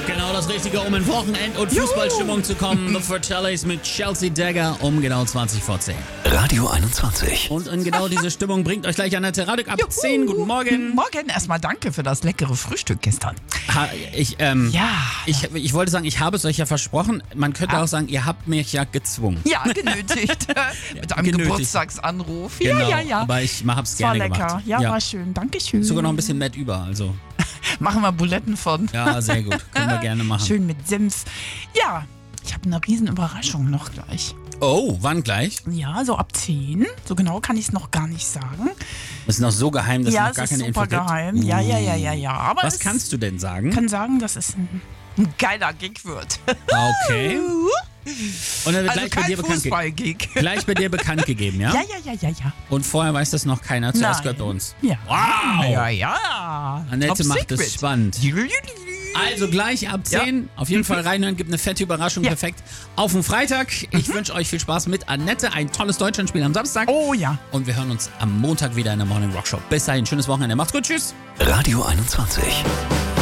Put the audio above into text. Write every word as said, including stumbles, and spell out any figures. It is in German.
Genau das Richtige, um in Wochenend- und Fußballstimmung zu kommen. The Fratellis mit Chelsea Dagger um genau zwanzig vor zehn. Radio einundzwanzig. Und in genau diese Stimmung bringt euch gleich Annette Radig ab zehn. Guten Morgen. Morgen. Erstmal danke für das leckere Frühstück gestern. Ha, ich, ähm, Ja. ich, ich wollte sagen, ich habe es euch ja versprochen. Man könnte Ah. auch sagen, ihr habt mich ja gezwungen. Ja, genötigt. Mit einem genötigt. Geburtstagsanruf. Genau, Ja, ja, ja. aber ich habe es war gerne lecker. gemacht. Ja, war schön. Dankeschön. Sogar noch ein bisschen nett über, also. Machen wir Buletten von. Ja, sehr gut. Können wir gerne machen. Schön mit Senf. Ja, ich habe eine riesen Überraschung noch gleich. Oh, wann gleich? Ja, so ab zehn. So genau kann ich es noch gar nicht sagen. Das ist noch so geheim, dass ja, es noch es gar ist keine Info super gibt. geheim. Ja, ja, ja, ja, ja. Aber Was es kannst du denn sagen? kann sagen, dass es ein, ein geiler Gig wird. Okay. Und dann wird Also gleich, bei kein dir bekannt ge- Fußball-Gig. gleich bei dir bekannt gegeben, ja? Ja, ja, ja, ja, ja. Und vorher weiß das noch keiner. Zuerst Nein. gehört bei uns. Ja. Wow! Ja, ja. Annette Top macht es Secret. spannend. Also gleich ab zehn. Auf jeden Fall reinhören, gibt eine fette Überraschung. Ja. Perfekt. Auf den Freitag. Ich wünsche euch viel Spaß mit Annette. Ein tolles Deutschlandspiel am Samstag. Oh ja. Und wir hören uns am Montag wieder in der Morning Rock Show. Bis dahin, schönes Wochenende. Macht's gut. Tschüss. Radio einundzwanzig.